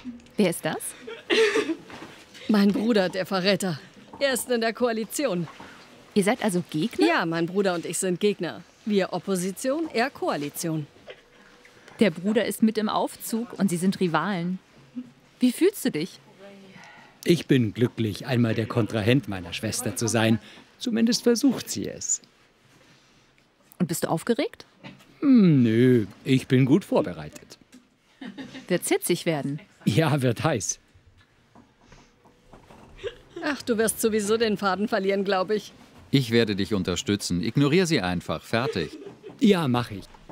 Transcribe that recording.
Wer ist das? Mein Bruder, der Verräter. Er ist in der Koalition. Ihr seid also Gegner? Ja, mein Bruder und ich sind Gegner. Wir Opposition, er Koalition. Der Bruder ist mit im Aufzug und Sie sind Rivalen. Wie fühlst du dich? Ich bin glücklich, einmal der Kontrahent meiner Schwester zu sein. Zumindest versucht sie es. Und bist du aufgeregt? Nö, ich bin gut vorbereitet. Wird hitzig werden. Ja, wird heiß. Ach, du wirst sowieso den Faden verlieren, glaube ich. Ich werde dich unterstützen. Ignoriere sie einfach. Fertig. Ja, mach ich.